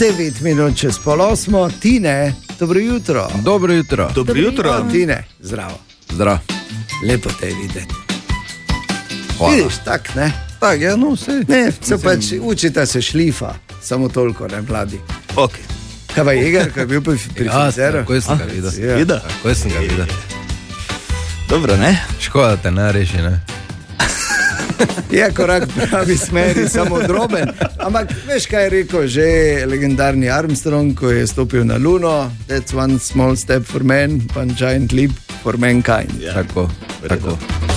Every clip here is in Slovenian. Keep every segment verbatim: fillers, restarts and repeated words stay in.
devet minut čez pol osmo, Tine, dobro jutro. Dobro jutro. Dobro jutro. Tine, zdravo. Zdrav. Lepo te videti. Hvala. Vidiš, tak, ne? Tak, ja, no, vse. Ne, se pač učite se šlifa, samo toliko, ne, mladi. Ok. Kaj pa Jeger, ko je bil pri, pri Ja, frizeru? takoj sem ga videl. Ja. Vida? Takoj sem ga videl. Dobro, ne? Škoda te ne reši, ne? Je korak v pravi smeri, samo droben. Ampak veš, kaj je rekel že legendarni Armstrong, ko je stopil na Luno? That's one small step for man, one giant leap for mankind. Ja. Tako, tako.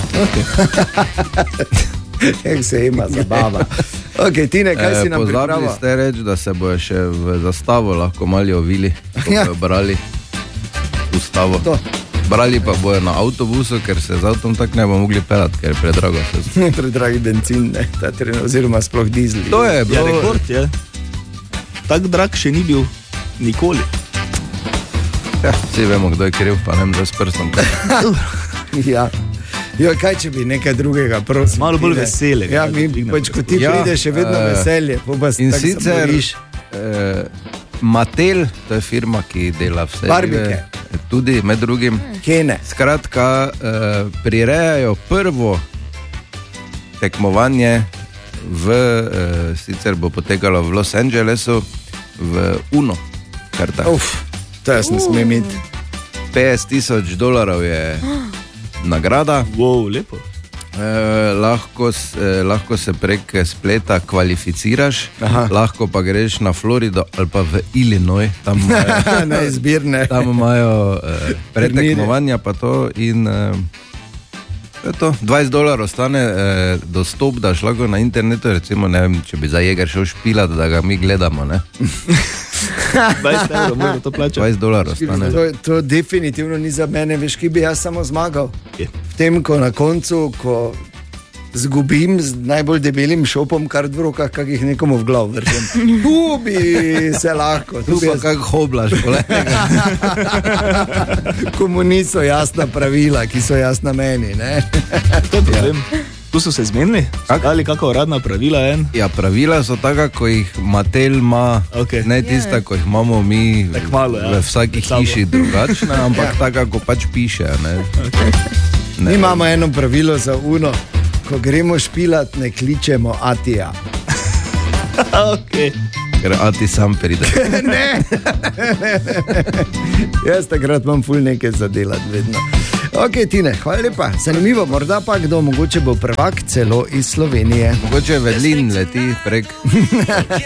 Jak se ima zabava. Ok, Tine, kaj si nam Pozabili pripravil? ste reči, da se bojo še v zastavo lahko malo ovili, ko Ja. bojo brali ustavo. To. Brali pa bojo na avtobusu, ker se z avtom tako ne bo mogli pelati, ker je predrago. Predragi benzin, ne, ta teren, oziroma sploh dizel. To je Ja, bilo rekord je. Tak drag še ni bil nikoli. Ja, vsi vemo, kdo je kriv, pa ne vem, da s prstom. Ja. Jo, kaj če bi nekaj drugega, prosim. Malo bolj Tine. veselega, Ja, da mi, dvignemo pač, ko ti Ja, prideš, je vedno eh, veselje. po pa se In tako sicer zaboriš. eh, Mattel, to je firma, ki dela vse. Barbike. žive, Tudi med drugim. Kene. Skratka, eh, prirejajo prvo tekmovanje, v, eh, sicer bo potekalo v Los Angelesu, v Uno. Kartah. Uf, to jaz ne smem imeti. petdeset tisoč dolarjev je nagrada. Wow, lepo. Eh, lahko, s- eh, lahko se prek spleta kvalificiraš, Aha. lahko pa greš na Florido ali pa v Illinois, tam imajo, Neizbirne. tam imajo eh, pretekmovanja pa to in eh, to je to. dvajset dolarjev stane eh, dostop, daš lahko na internetu, recimo ne vem, če bi za Jeger šel špilat, da ga mi gledamo, ne? dvajset evrov mora to plačati. dvajset dolarjev stane. To, to definitivno ni za mene, veš, ki bi jaz samo zmagal. Je. V tem, ko na koncu, ko zgubim z najbolj debelim šopom, kar v rokah, kak jih nekomu v glav vržem. Tu bi se lahko, tu Tu bi pa jaz, kak hoblaš, kolega. komu niso jasna pravila, ki so jasna meni, ne? To je problem. Tu so se zmenili? Kak? Ali kakva uradna pravila en? Ja, pravila so taka, ko jih Mattel ima, Okej. ne tista, ko jih imamo mi Tako malo, ja. v vsaki Med sabo. hiši drugačna, ampak taka, ko pač piše. Ne? Mi imamo eno pravilo za Uno, ko gremo špilat, ne kličemo Atija. Okay. Ker Ati sam pride. Ne, jaz takrat imam ful nekaj za delati vedno. Ok, Tine, hvala lepa. Zanimivo, morda pa kdo, mogoče bo prvak celo iz Slovenije. Mogoče Vedlin leti prek